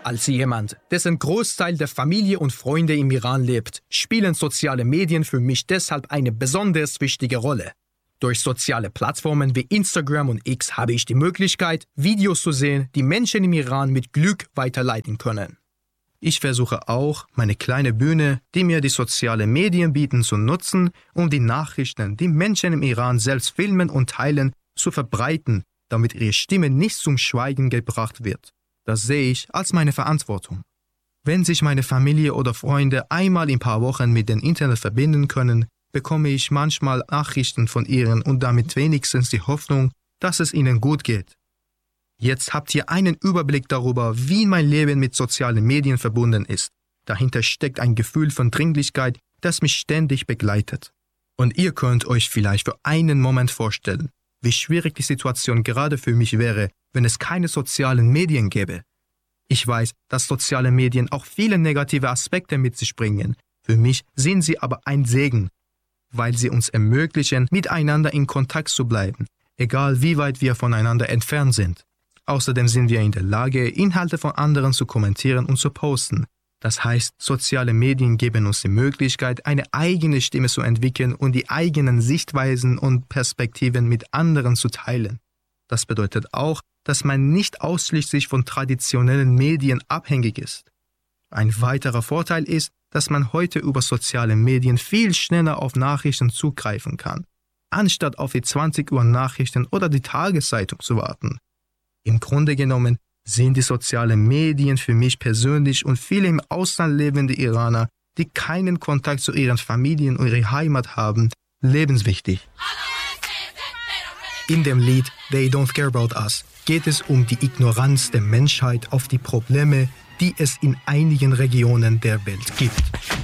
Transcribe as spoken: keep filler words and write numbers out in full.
Als jemand, dessen Großteil der Familie und Freunde im Iran lebt, spielen soziale Medien für mich deshalb eine besonders wichtige Rolle. Durch soziale Plattformen wie Instagram und X habe ich die Möglichkeit, Videos zu sehen, die Menschen im Iran mit Glück weiterleiten können. Ich versuche auch, meine kleine Bühne, die mir die sozialen Medien bieten, zu nutzen, um die Nachrichten, die Menschen im Iran selbst filmen und teilen, zu verbreiten, damit ihre Stimme nicht zum Schweigen gebracht wird. Das sehe ich als meine Verantwortung. Wenn sich meine Familie oder Freunde einmal in ein paar Wochen mit dem Internet verbinden können, bekomme ich manchmal Nachrichten von ihnen und damit wenigstens die Hoffnung, dass es ihnen gut geht. Jetzt habt ihr einen Überblick darüber, wie mein Leben mit sozialen Medien verbunden ist. Dahinter steckt ein Gefühl von Dringlichkeit, das mich ständig begleitet. Und ihr könnt euch vielleicht für einen Moment vorstellen, wie schwierig die Situation gerade für mich wäre, wenn es keine sozialen Medien gäbe. Ich weiß, dass soziale Medien auch viele negative Aspekte mit sich bringen. Für mich sind sie aber ein Segen, weil sie uns ermöglichen, miteinander in Kontakt zu bleiben, egal wie weit wir voneinander entfernt sind. Außerdem sind wir in der Lage, Inhalte von anderen zu kommentieren und zu posten. Das heißt, soziale Medien geben uns die Möglichkeit, eine eigene Stimme zu entwickeln und die eigenen Sichtweisen und Perspektiven mit anderen zu teilen. Das bedeutet auch, dass man nicht ausschließlich von traditionellen Medien abhängig ist. Ein weiterer Vorteil ist, dass man heute über soziale Medien viel schneller auf Nachrichten zugreifen kann, anstatt auf die zwanzig Uhr Nachrichten oder die Tageszeitung zu warten. Im Grunde genommen sind die sozialen Medien für mich persönlich und viele im Ausland lebende Iraner, die keinen Kontakt zu ihren Familien und ihrer Heimat haben, lebenswichtig. In dem Lied They Don't Care About Us geht es um die Ignoranz der Menschheit auf die Probleme, die es in einigen Regionen der Welt gibt.